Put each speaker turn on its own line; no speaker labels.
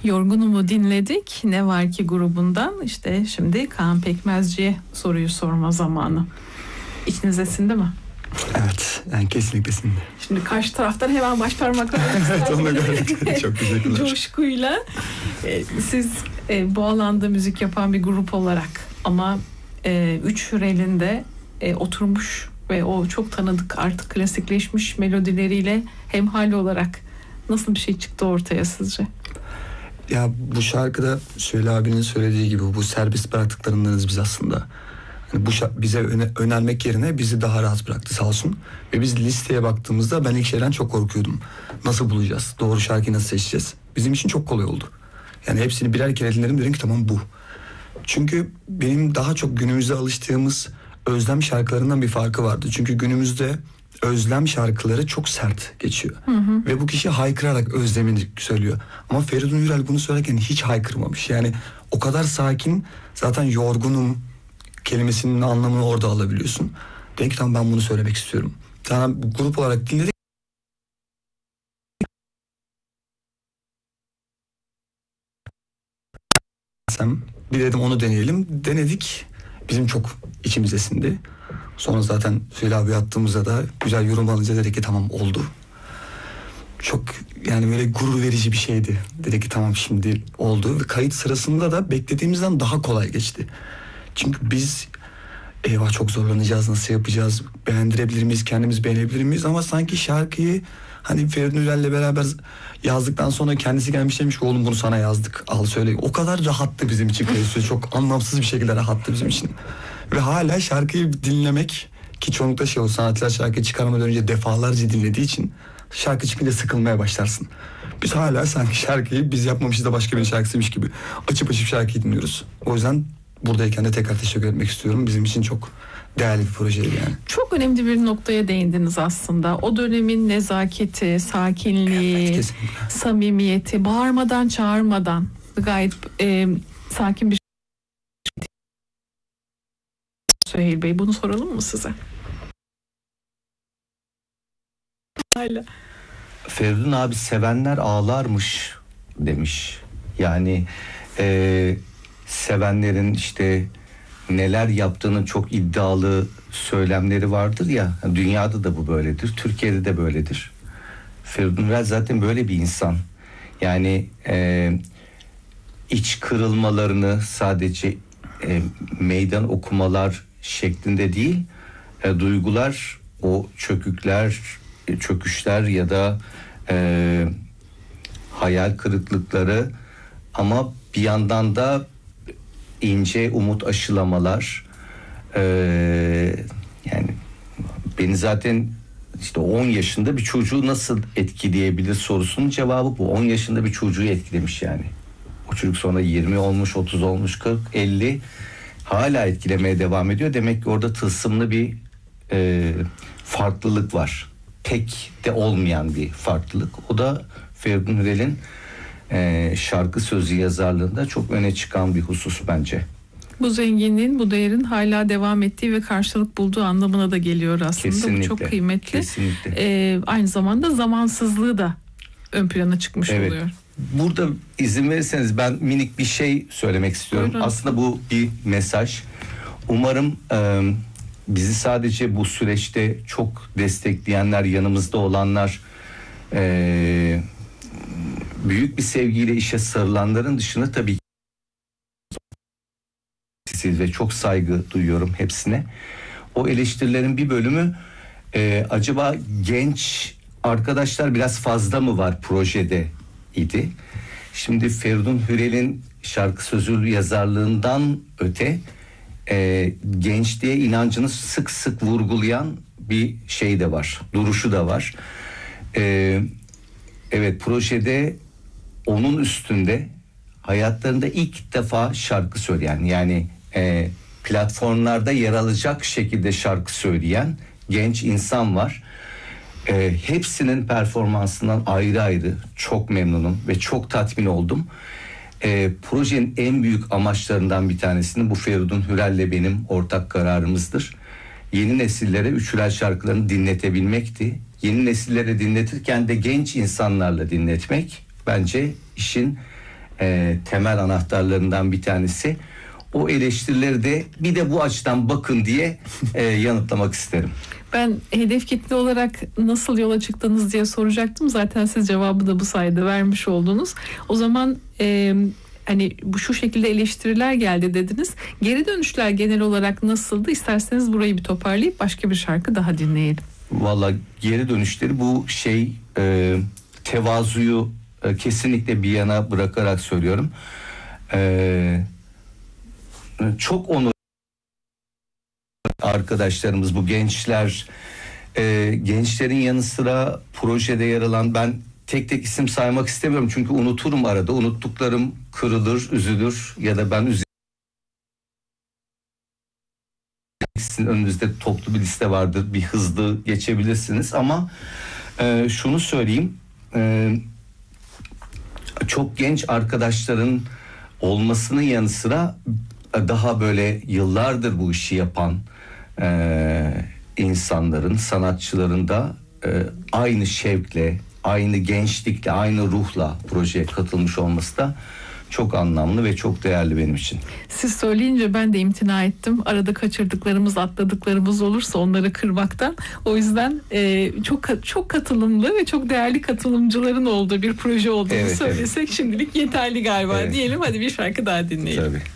Yorgunumu dinledik. Ne var ki grubundan. İşte şimdi Kaan Pekmezci'ye soruyu sorma zamanı. İçinize sindi mi?
Evet, yani kesinlikle sindi.
Şimdi karşı taraftan hemen baş parmaklarla
Evet, onu gördük. Çok teşekkürler.
Coşkuyla. Siz bu alanda müzik yapan bir grup olarak ama Üç Hürel'in de oturmuş ve o çok tanıdık, artık klasikleşmiş melodileriyle hemhal olarak nasıl bir şey çıktı ortaya sizce?
Ya bu şarkıda Söyle abinin söylediği gibi bu serbest bıraktıklarındanız biz aslında. Yani bu bize önermek yerine bizi daha rahat bıraktı sağ olsun. Ve biz listeye baktığımızda ben ilk şeyden çok korkuyordum. Nasıl bulacağız? Doğru şarkıyı nasıl seçeceğiz? Bizim için çok kolay oldu. Yani hepsini birer kere dinledim, dedim ki tamam bu. Çünkü benim daha çok günümüzde alıştığımız özlem şarkılarından bir farkı vardı. Çünkü günümüzde özlem şarkıları çok sert geçiyor. Ve bu kişi haykırarak özlemini söylüyor. Ama Feridun Hürel bunu söylerken hiç haykırmamış. Yani o kadar sakin, zaten yorgunum kelimesinin anlamını orada alabiliyorsun. Dedim ki tamam ben bunu söylemek istiyorum. Tamam, grup olarak dinledik. Bir dedim onu deneyelim. Denedik. Bizim çok içimize sindi. Sonra zaten Söyle abi attığımızda da güzel yorum alınca dedik ki tamam oldu. Çok yani böyle gurur verici bir şeydi. Dedik ki tamam şimdi oldu. Ve kayıt sırasında da beklediğimizden daha kolay geçti. Çünkü biz eyvah çok zorlanacağız, nasıl yapacağız, beğendirebilir miyiz, kendimiz beğenebilir miyiz? Ama sanki şarkıyı hani Feridun Hürel'le beraber yazdıktan sonra kendisi gelmiş demiş ki oğlum bunu sana yazdık, al söyle. O kadar rahattı bizim için kayıt, çok anlamsız bir şekilde rahattı bizim için. Ve hala şarkıyı dinlemek, ki çoğunlukla şey o sanatçılar şarkıyı çıkarmadan önce defalarca dinlediği için şarkı çıkınca sıkılmaya başlarsın. Biz hala sanki şarkıyı biz yapmamışız da başka bir şarkısıymış gibi açıp şarkıyı dinliyoruz. O yüzden buradayken de tekrar teşekkür etmek istiyorum. Bizim için çok değerli bir projeydi yani.
Çok önemli bir noktaya değindiniz aslında. O dönemin nezaketi, sakinliği, evet, samimiyeti, bağırmadan çağırmadan gayet sakin bir Süheyl Bey, bunu soralım mı size? Hala.
Feridun abi sevenler ağlarmış demiş. Yani sevenlerin işte neler yaptığının çok iddialı söylemleri vardır ya. Dünyada da bu böyledir, Türkiye'de de böyledir. Feridun Hürel zaten böyle bir insan. Yani iç kırılmalarını sadece meydan okumalar şeklinde değil, duygular, o çöküşler ya da hayal kırıklıkları, ama bir yandan da ince umut aşılamalar. Yani beni zaten işte 10 yaşında bir çocuğu nasıl etkileyebilir sorusunun cevabı bu. 10 yaşında bir çocuğu etkilemiş yani. O çocuk sonra 20 olmuş, 30 olmuş, 40, 50 hala etkilemeye devam ediyor. Demek ki orada tılsımlı bir farklılık var. Tek de olmayan bir farklılık. O da Feridun Hürel'in şarkı sözü yazarlığında çok öne çıkan bir husus bence.
Bu zenginliğin, bu değerin hala devam ettiği ve karşılık bulduğu anlamına da geliyor aslında.
Kesinlikle,
bu çok kıymetli.
Kesinlikle.
Aynı zamanda zamansızlığı da ön plana çıkmış oluyor.
Burada izin verirseniz ben minik bir şey söylemek istiyorum.
Buyurun.
Aslında bu bir mesaj. Umarım bizi sadece bu süreçte çok destekleyenler, yanımızda olanlar, büyük bir sevgiyle işe sarılanların dışında tabii ve çok saygı duyuyorum hepsine. O eleştirilerin bir bölümü acaba genç arkadaşlar biraz fazla mı var projede idi. Şimdi Feridun Hürel'in şarkı sözü yazarlığından öte gençliğe inancını sık sık vurgulayan bir şey de var, duruşu da var. Evet, projede onun üstünde hayatlarında ilk defa şarkı söyleyen, yani platformlarda yer alacak şekilde şarkı söyleyen genç insan var. Hepsinin performansından ayrı ayrı çok memnunum ve çok tatmin oldum. Projenin en büyük amaçlarından bir tanesini, bu Feridun Hürel'le benim ortak kararımızdır, yeni nesillere Üç Hürel şarkılarını dinletebilmekti. Yeni nesillere dinletirken de genç insanlarla dinletmek bence işin temel anahtarlarından bir tanesi. O eleştirileri de bir de bu açıdan bakın diye yanıtlamak isterim.
Ben hedef kitle olarak nasıl yola çıktınız diye soracaktım. Zaten siz cevabı da bu sayede vermiş oldunuz. O zaman hani bu şu şekilde eleştiriler geldi dediniz. Geri dönüşler genel olarak nasıldı? İsterseniz burayı bir toparlayıp başka bir şarkı daha dinleyelim.
Valla geri dönüşleri bu tevazuyu kesinlikle bir yana bırakarak söylüyorum. Çok onur arkadaşlarımız, bu gençler, gençlerin yanı sıra projede yer alan, ben tek tek isim saymak istemiyorum çünkü unuturum arada, unuttuklarım kırılır, üzülür ya da ben sizin önünüzde toplu bir liste vardır, bir hızlı geçebilirsiniz ama şunu söyleyeyim, çok genç arkadaşların olmasının yanı sıra daha böyle yıllardır bu işi yapan insanların, sanatçıların da aynı şevkle, aynı gençlikle, aynı ruhla projeye katılmış olması da çok anlamlı ve çok değerli benim için.
Siz söyleyince ben de imtina ettim. Arada kaçırdıklarımız, atladıklarımız olursa onları kırmaktan. O yüzden çok katılımlı ve çok değerli katılımcıların olduğu bir proje olduğunu söylesek şimdilik yeterli galiba diyelim. Hadi bir şarkı daha dinleyelim.
Tabii.